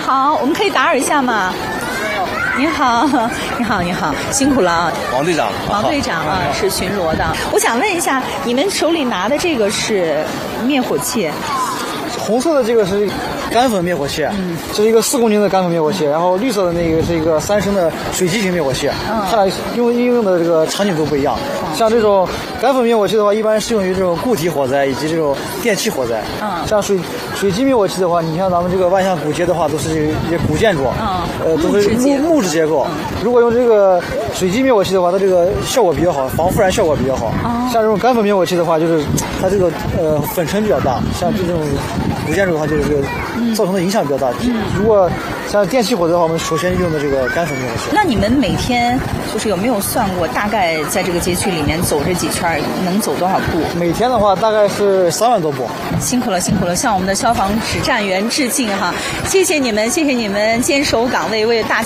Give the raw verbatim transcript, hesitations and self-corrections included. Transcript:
好，我们可以打扰一下吗？您好，你好，你好，辛苦了啊！ 王队长， 王队长啊，是巡逻的。我想问一下，你们手里拿的这个是灭火器？ 红色的这个是干粉灭火器，嗯，这是一个四公斤的干粉灭火器，然后绿色的那个是一个三升的水基型灭火器，嗯，它俩用应用的这个场景都不一样。像这种干粉灭火器的话，一般适用于这种固体火灾以及这种电气火灾。嗯，像水水基灭火器的话，你像咱们这个万象古街的话，都是一些古建筑，嗯，呃，都是木木质结构。嗯，如果用这个水基灭火器的话，它这个效果比较好，防腐燃效果比较好。哦，像这种干粉灭火器的话，就是它这个呃粉尘比较大，像这种古建筑的话，就是这个造成的影响比较大。嗯，如果像电气火灾的话，我们首先用的这个干粉灭火器。 那你们每天就是有没有算过，大概在这个街区里面走这几圈能走多少步？ 每天的话大概是三万多步。 辛苦了，辛苦了，向我们的消防指战员致敬哈！谢谢你们，谢谢你们坚守岗位，为大